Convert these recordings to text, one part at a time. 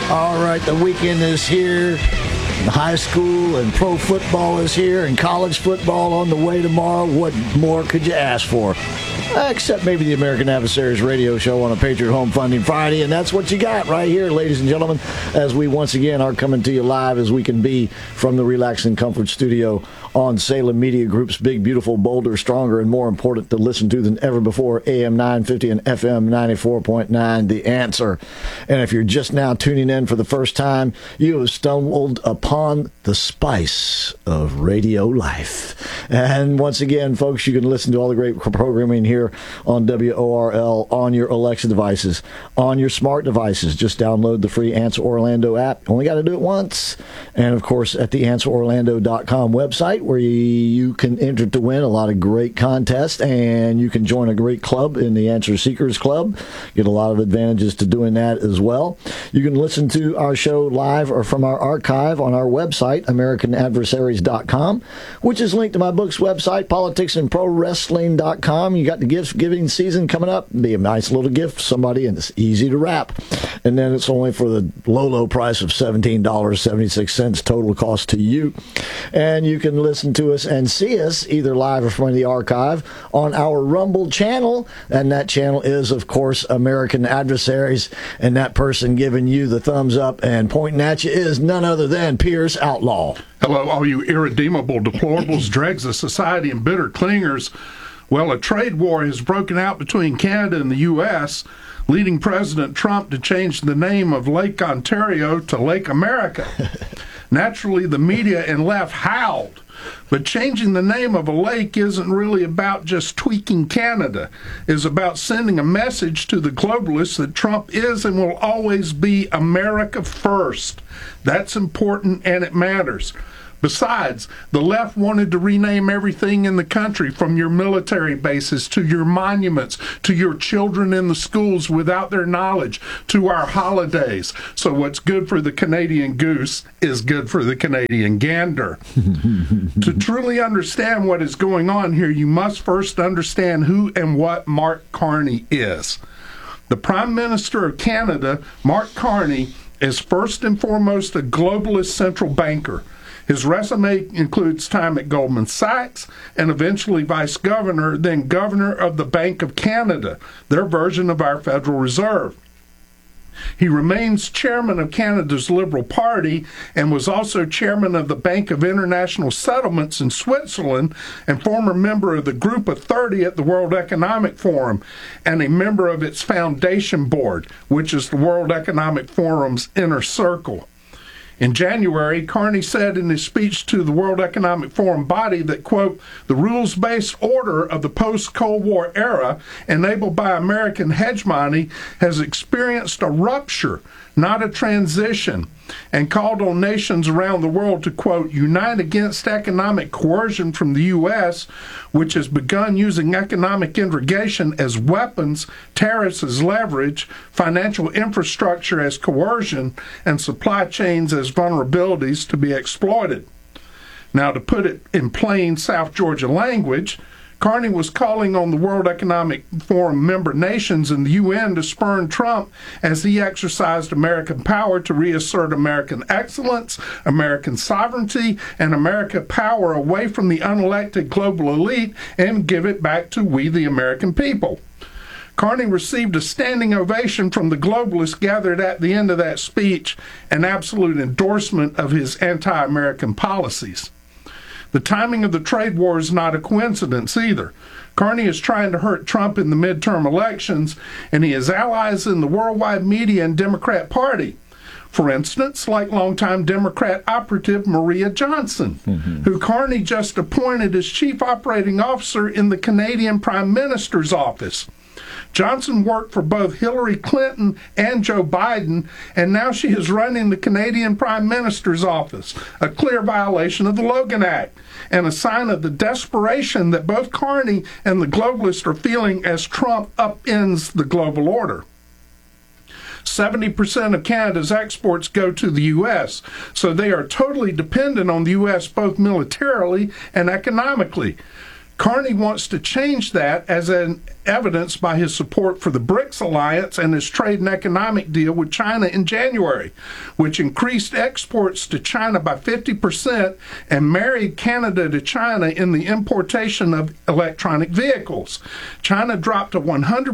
All right, the weekend is here. High school and pro football is here, and college football on the way tomorrow. What more could you ask for? Except maybe the American Adversaries radio show on a Patriot Home Funding Friday, and that's what you got right here, ladies and gentlemen, as we once again are coming to you live as we can be from the Relax and Comfort Studio on Salem Media Group's big, beautiful, bolder, stronger, and more important to listen to than ever before, AM 950 and FM 94.9, The Answer. And if you're just now tuning in for the first time, you have stumbled upon the spice of radio life. And once again, folks, you can listen to all the great programming here on WORL on your Alexa devices, on your smart devices. Just download the free Answer Orlando app. Only got to do it once. And, of course, at the AnswerOrlando.com website, where you can enter to win a lot of great contests, and you can join a great club in the Answer Seekers Club. Get a lot of advantages to doing that as well. You can listen to our show live or from our archive on our website, AmericanAdversaries.com, which is linked to my book's website, PoliticsAndProWrestling.com. You got the gift giving season coming up. Be a nice little gift for somebody, and it's easy to wrap. And then it's only for the low price of $17.76 total cost to you. And you can listen to us and see us either live or from the archive on our Rumble channel. And that channel is, of course, American Adversaries. And that person giving you the thumbs up and pointing at you is none other than Pierce Outlaw. Hello, all you irredeemable deplorables, dregs of society, and bitter clingers. Well, a trade war has broken out between Canada and the U.S., leading President Trump to change the name of Lake Ontario to Lake America. Naturally, the media and left howled. But changing the name of a lake isn't really about just tweaking Canada. It's about sending a message to the globalists that Trump is and will always be America first. That's important and it matters. Besides, the left wanted to rename everything in the country, from your military bases to your monuments to your children in the schools without their knowledge to our holidays. So what's good for the Canadian goose is good for the Canadian gander. To truly understand what is going on here, you must first understand who and what Mark Carney is. The Prime Minister of Canada, Mark Carney, is first and foremost a globalist central banker. His resume includes time at Goldman Sachs and eventually vice governor, then governor of the Bank of Canada, their version of our Federal Reserve. He remains chairman of Canada's Liberal Party and was also chairman of the Bank of International Settlements in Switzerland and former member of the Group of 30 at the World Economic Forum and a member of its foundation board, which is the World Economic Forum's inner circle. In January, Carney said in his speech to the World Economic Forum body that, quote, the rules-based order of the post-Cold War era, enabled by American hegemony, has experienced a rupture, not a transition, and called on nations around the world to, quote, unite against economic coercion from the U.S., which has begun using economic integration as weapons, tariffs as leverage, financial infrastructure as coercion, and supply chains as vulnerabilities to be exploited. Now, to put it in plain South Georgia language, Carney was calling on the World Economic Forum member nations and the UN to spurn Trump as he exercised American power to reassert American excellence, American sovereignty, and American power away from the unelected global elite and give it back to we, the American people. Carney received a standing ovation from the globalists gathered at the end of that speech, an absolute endorsement of his anti-American policies. The timing of the trade war is not a coincidence either. Carney is trying to hurt Trump in the midterm elections, and he has allies in the worldwide media and Democrat Party. For instance, like longtime Democrat operative Maria Johnson, who Carney just appointed as chief operating officer in the Canadian Prime Minister's office. Johnson worked for both Hillary Clinton and Joe Biden, and now she is running the Canadian Prime Minister's office, a clear violation of the Logan Act, and a sign of the desperation that both Carney and the globalists are feeling as Trump upends the global order. 70% of Canada's exports go to the U.S., so they are totally dependent on the U.S. both militarily and economically. Carney wants to change that, as evidenced by his support for the BRICS alliance and his trade and economic deal with China in January, which increased exports to China by 50% and married Canada to China in the importation of electronic vehicles. China dropped a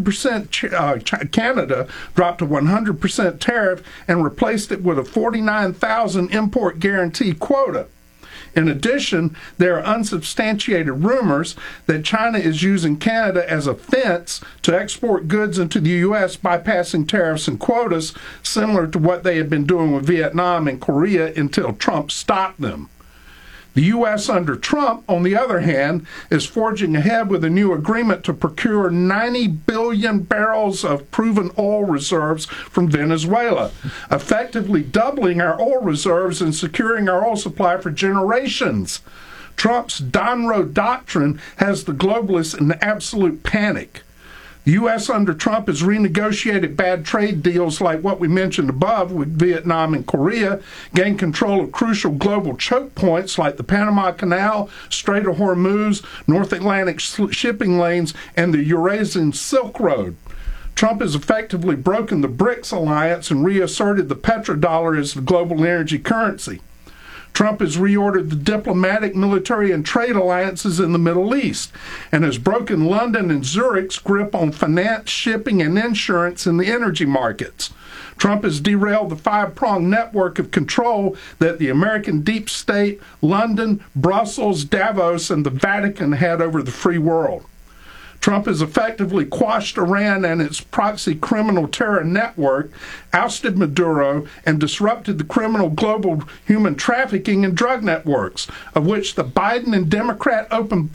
100%, Canada dropped a 100% tariff and replaced it with a 49,000 import guarantee quota. In addition, there are unsubstantiated rumors that China is using Canada as a fence to export goods into the U.S., bypassing tariffs and quotas, similar to what they had been doing with Vietnam and Korea until Trump stopped them. The U.S. under Trump, on the other hand, is forging ahead with a new agreement to procure 90 billion barrels of proven oil reserves from Venezuela, effectively doubling our oil reserves and securing our oil supply for generations. Trump's Donroe Doctrine has the globalists in absolute panic. The U.S. under Trump has renegotiated bad trade deals like what we mentioned above with Vietnam and Korea, gained control of crucial global choke points like the Panama Canal, Strait of Hormuz, North Atlantic shipping lanes, and the Eurasian Silk Road. Trump has effectively broken the BRICS alliance and reasserted the petrodollar as the global energy currency. Trump has reordered the diplomatic, military, and trade alliances in the Middle East and has broken London and Zurich's grip on finance, shipping, and insurance in the energy markets. Trump has derailed the five-pronged network of control that the American deep state, London, Brussels, Davos, and the Vatican had over the free world. Trump has effectively quashed Iran and its proxy criminal terror network, ousted Maduro, and disrupted the criminal global human trafficking and drug networks, of which the Biden and Democrat open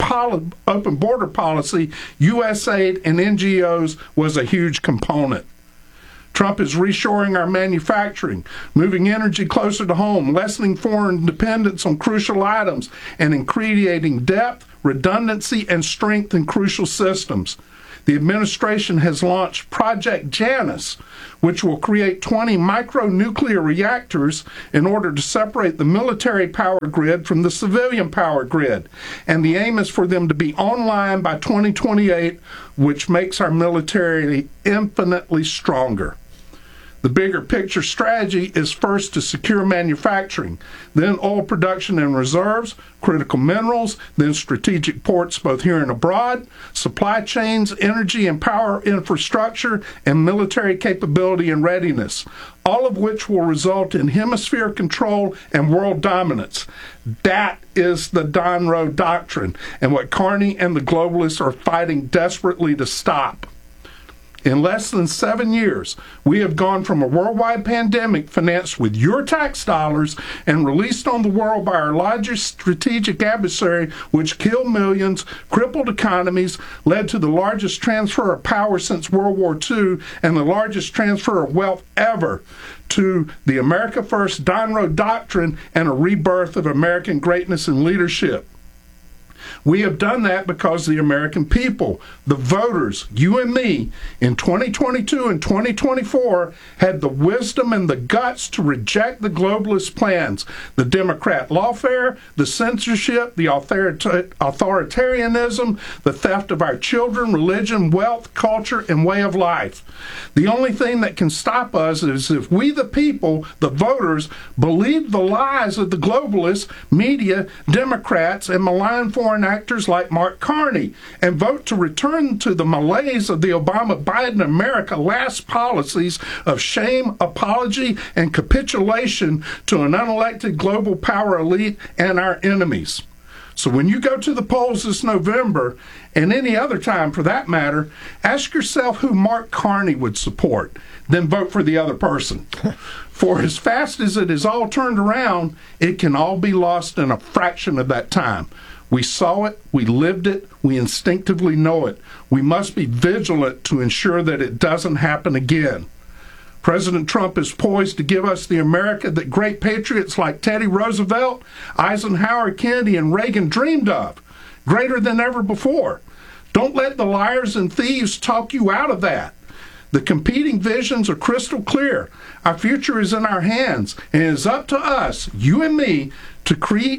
border policy, USAID, and NGOs was a huge component. Trump is reshoring our manufacturing, moving energy closer to home, lessening foreign dependence on crucial items, and in creating depth, redundancy, and strength in crucial systems. The administration has launched Project Janus, which will create 20 micronuclear reactors in order to separate the military power grid from the civilian power grid. And the aim is for them to be online by 2028, which makes our military infinitely stronger. The bigger picture strategy is first to secure manufacturing, then oil production and reserves, critical minerals, then strategic ports both here and abroad, supply chains, energy and power infrastructure, and military capability and readiness, all of which will result in hemisphere control and world dominance. That is the Donroe Doctrine, and what Carney and the globalists are fighting desperately to stop. In less than 7 years, we have gone from a worldwide pandemic financed with your tax dollars and released on the world by our largest strategic adversary, which killed millions, crippled economies, led to the largest transfer of power since World War II, and the largest transfer of wealth ever, to the America First Donroe Doctrine and a rebirth of American greatness and leadership. We have done that because the American people, the voters, you and me, in 2022 and 2024, had the wisdom and the guts to reject the globalist plans, the Democrat lawfare, the censorship, the authoritarianism, the theft of our children, religion, wealth, culture, and way of life. The only thing that can stop us is if we, the people, the voters, believe the lies of the globalists, media, Democrats, and malign foreign actors like Mark Carney, and vote to return to the malaise of the Obama-Biden America last policies of shame, apology, and capitulation to an unelected global power elite and our enemies. So when you go to the polls this November, and any other time for that matter, ask yourself who Mark Carney would support, then vote for the other person. For as fast as it is all turned around, it can all be lost in a fraction of that time. We saw it, we lived it, we instinctively know it. We must be vigilant to ensure that it doesn't happen again. President Trump is poised to give us the America that great patriots like Teddy Roosevelt, Eisenhower, Kennedy, and Reagan dreamed of, greater than ever before. Don't let the liars and thieves talk you out of that. The competing visions are crystal clear. Our future is in our hands, and it is up to us, you and me, to create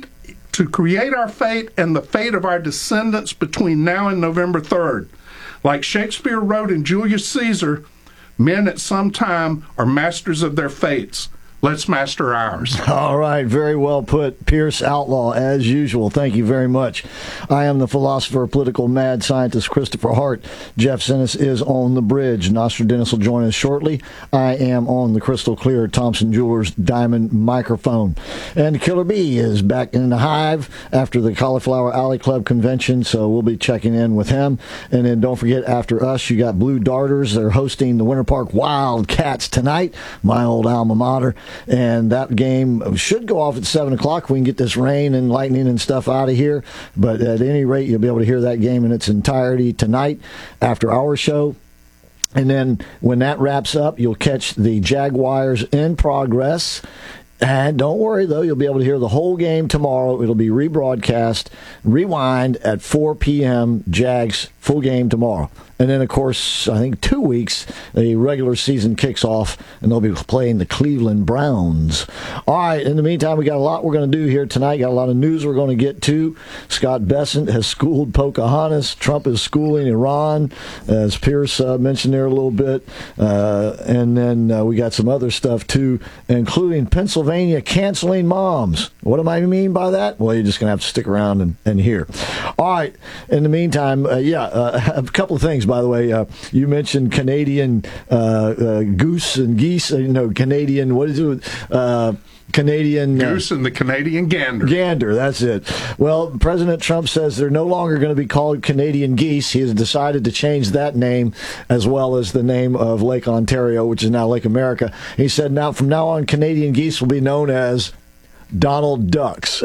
to create our fate and the fate of our descendants between now and November 3rd. Like Shakespeare wrote in Julius Caesar, men at some time are masters of their fates. Let's master ours. All right, very well put, Pierce Outlaw, as usual. Thank you very much. I am the philosopher, political mad scientist Christopher Hart. Jeff Zennis is on the bridge. Nostradamus will join us shortly. I am on the crystal clear Thompson Jewelers diamond microphone. And Killer B is back in the hive after the Cauliflower Alley Club convention, so we'll be checking in with him. And then don't forget, after us, you got Blue Darters. They're hosting the Winter Park Wildcats tonight, my old alma mater. And that game should go off at 7 o'clock. We can get this rain and lightning and stuff out of here. But at any rate, you'll be able to hear that game in its entirety tonight after our show. And then when that wraps up, you'll catch the Jaguars in progress. And don't worry, though, you'll be able to hear the whole game tomorrow. It'll be rebroadcast, rewind at 4 p.m. Jags full game tomorrow. And then, of course, I think 2 weeks, the regular season kicks off, and they'll be playing the Cleveland Browns. All right, in the meantime, we got a lot we're going to do here tonight. Got a lot of news we're going to get to. Scott Bessent has schooled Pocahontas. Trump is schooling Iran, as Pierce mentioned there a little bit. And then we got some other stuff, too, including Pennsylvania canceling moms. What do I mean by that? Well, you're just going to have to stick around and hear. All right, in the meantime, a couple of things. By the way, you mentioned Canadian goose and geese. Canadian, what is it? Canadian goose and the Canadian gander. Gander, that's it. Well, President Trump says they're no longer going to be called Canadian geese. He has decided to change that name as well as the name of Lake Ontario, which is now Lake America. He said from now on, Canadian geese will be known as Donald Ducks. He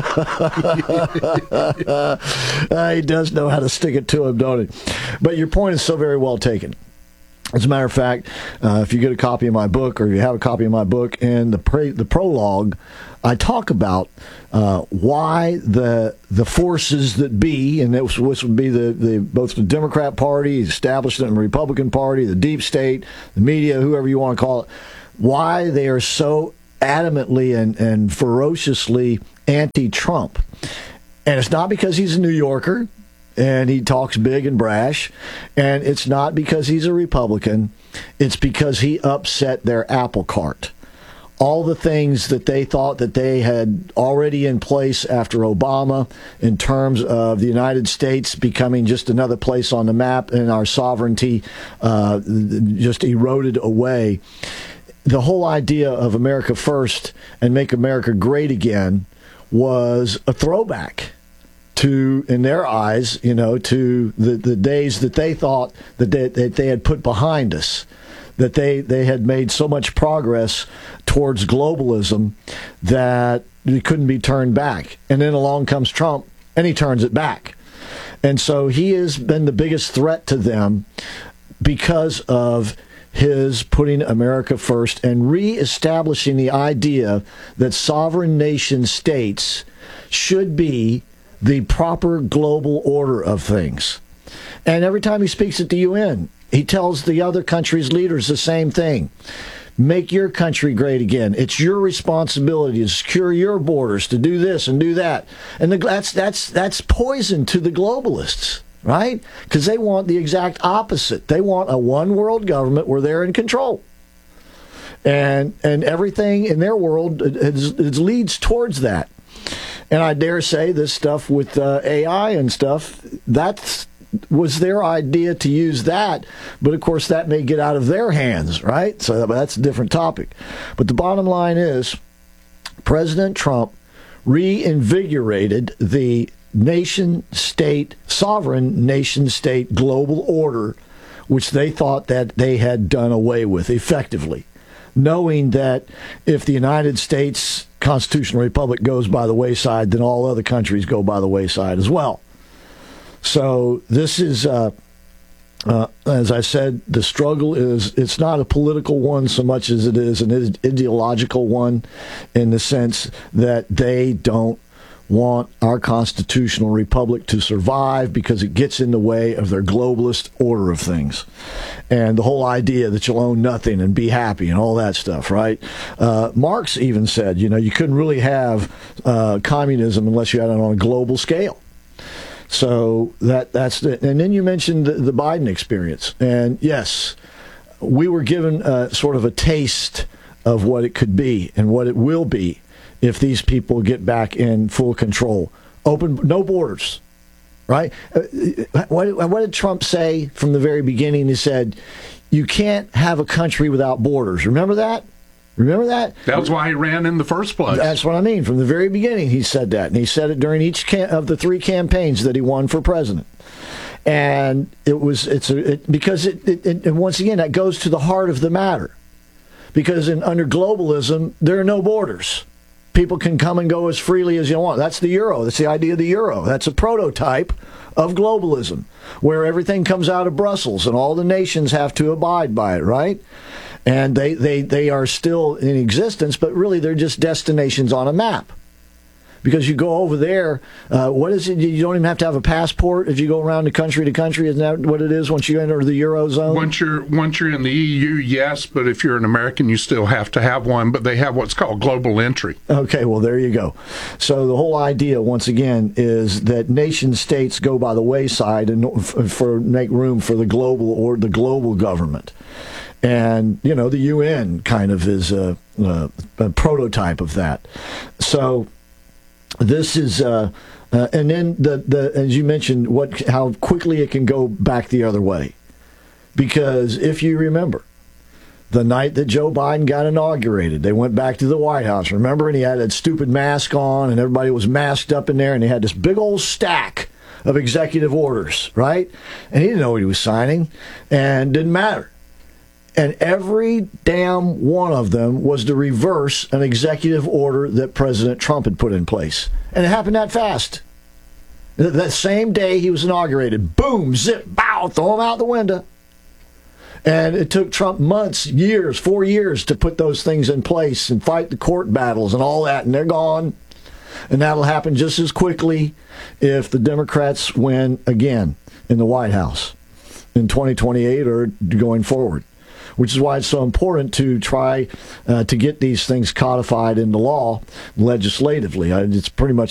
does know how to stick it to him, don't he? But your point is so very well taken. As a matter of fact, if you get a copy of my book, or you have a copy of my book, in the prologue, I talk about why the forces that be, and this would be both the Democrat Party, the establishment and Republican Party, the deep state, the media, whoever you want to call it, why they are so adamantly and ferociously anti-Trump. And it's not because he's a New Yorker and he talks big and brash, and it's not because he's a Republican. It's because he upset their apple cart. All the things that they thought that they had already in place after Obama in terms of the United States becoming just another place on the map and our sovereignty just eroded away. The whole idea of America first and make America great again was a throwback to, in their eyes, to the days that they thought that they had put behind us, that they had made so much progress towards globalism that it couldn't be turned back. And then along comes Trump, and he turns it back. And so he has been the biggest threat to them because of his putting America first and reestablishing the idea that sovereign nation states should be the proper global order of things. And every time he speaks at the UN, he tells the other countries' leaders the same thing. Make your country great again. It's your responsibility to secure your borders, to do this and do that. And that's poison to the globalists. Right? Because they want the exact opposite. They want a one world government where they're in control. And everything in their world it leads towards that. And I dare say this stuff with AI and stuff, that was their idea to use that. But of course, that may get out of their hands, right? So that's a different topic. But the bottom line is, President Trump reinvigorated the nation-state, sovereign nation-state global order, which they thought that they had done away with effectively, knowing that if the United States constitutional republic goes by the wayside, then all other countries go by the wayside as well. So this is, as I said, the struggle it's not a political one so much as it is an ideological one, in the sense that they don't want our constitutional republic to survive because it gets in the way of their globalist order of things. And the whole idea that you'll own nothing and be happy and all that stuff, right? Marx even said, you couldn't really have communism unless you had it on a global scale. So that's it. And then you mentioned the Biden experience. And yes, we were given sort of a taste of what it could be and what it will be if these people get back in full control. No borders, right? What did Trump say from the very beginning? He said, you can't have a country without borders. Remember that? Remember that? That's why he ran in the first place. That's what I mean. From the very beginning, he said that. And he said it during each of the 3 campaigns that he won for president. And once again, that goes to the heart of the matter. Because under globalism, there are no borders. People can come and go as freely as you want. That's the euro. That's the idea of the euro. That's a prototype of globalism, where everything comes out of Brussels and all the nations have to abide by it, right? And they are still in existence, but really they're just destinations on a map. Because you go over there, what is it? You don't even have to have a passport if you go around the country to country. Isn't that what it is once you enter the Eurozone? Once you're in the EU, yes, but if you're an American, you still have to have one. But they have what's called global entry. Okay, well, there you go. So the whole idea, once again, is that nation states go by the wayside and make room for the global government. And, the UN kind of is a prototype of that. So this is, and then as you mentioned, how quickly it can go back the other way. Because if you remember, the night that Joe Biden got inaugurated, they went back to the White House, remember? And he had that stupid mask on, and everybody was masked up in there, and they had this big old stack of executive orders, right? And he didn't know what he was signing, and didn't matter. And every damn one of them was to reverse an executive order that President Trump had put in place. And it happened that fast. That same day he was inaugurated, boom, zip, bow, throw him out the window. And it took Trump months, years, 4 years to put those things in place and fight the court battles and all that, and they're gone. And that'll happen just as quickly if the Democrats win again in the White House in 2028 or going forward. Which is why it's so important to try to get these things codified into law legislatively. It's pretty much